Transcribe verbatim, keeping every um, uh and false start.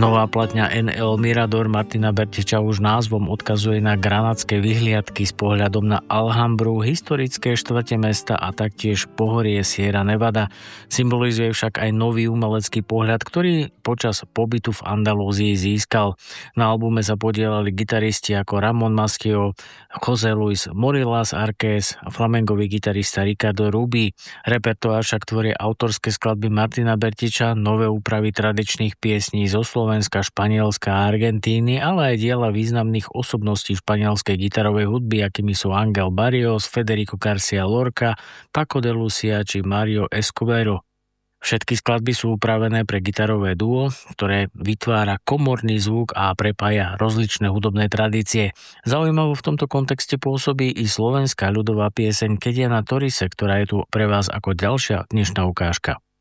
Nová platňa en el Mirador Martina Bertiča už názvom odkazuje na granátske vyhliadky s pohľadom na Alhambru, historické štvrte mesta a taktiež pohorie Sierra Nevada. Symbolizuje však aj nový umelecký pohľad, ktorý počas pobytu v Andalúzii získal. Na albume sa podielali gitaristi ako Ramon Maschio, José Luis Morillas Arquez a flamengový gitarista Ricardo Rubí. Repertoár však tvoria autorské skladby Martina Bertiča, nové úpravy tradičných piesní zo Slovenska, Španielska a Argentíny, ale aj diela významných osobností španielskej gitarovej hudby, akými sú Ángel Barrios, Federico García Lorca, Paco de Lucia či Mario Escobedo. Všetky skladby sú upravené pre gitarové duo, ktoré vytvára komorný zvuk a prepája rozličné hudobné tradície. Zaujímavo v tomto kontexte pôsobí i slovenská ľudová pieseň Keď je na Torise, ktorá je tu pre vás ako ďalšia dnešná ukážka.